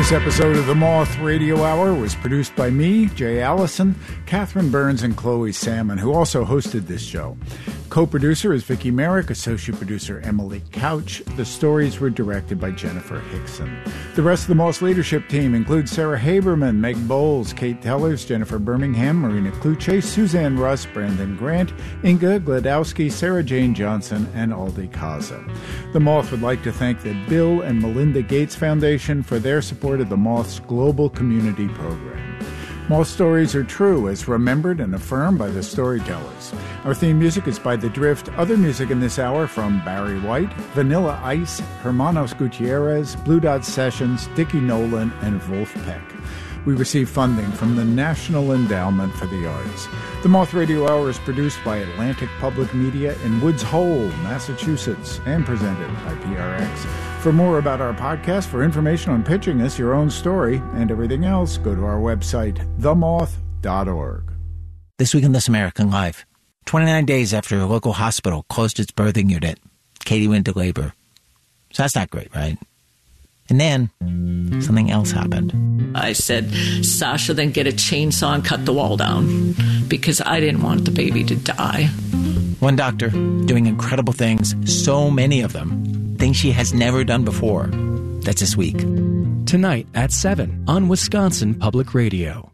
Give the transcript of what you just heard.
This episode of the Moth Radio Hour was produced by me, Jay Allison, Catherine Burns, and Chloe Salmon, who also hosted this show. Co-producer is Vicki Merrick, associate producer Emily Couch. The stories were directed by Jennifer Hickson. The rest of the Moss leadership team includes Sarah Haberman, Meg Bowles, Kate Tellers, Jennifer Birmingham, Marina Kluche, Suzanne Russ, Brandon Grant, Inga Gladowski, Sarah Jane Johnson, and Aldi Kaza. The Moth would like to thank the Bill and Melinda Gates Foundation for their support of the Moth's global community program. Moth stories are true, as remembered and affirmed by the storytellers. Our theme music is by The Drift. Other music in this hour from Barry White, Vanilla Ice, Hermanos Gutierrez, Blue Dot Sessions, Dickie Nolan, and Wolf Peck. We receive funding from the National Endowment for the Arts. The Moth Radio Hour is produced by Atlantic Public Media in Woods Hole, Massachusetts, and presented by PRX. For more about our podcast, for information on pitching us your own story, and everything else, go to our website, themoth.org. This week in This American Life, 29 days after a local hospital closed its birthing unit, Katie went into labor. So that's not great, right? And then something else happened. I said, Sasha, then get a chainsaw and cut the wall down, because I didn't want the baby to die. One doctor doing incredible things, so many of them, things she has never done before. That's this week. Tonight at 7 on Wisconsin Public Radio.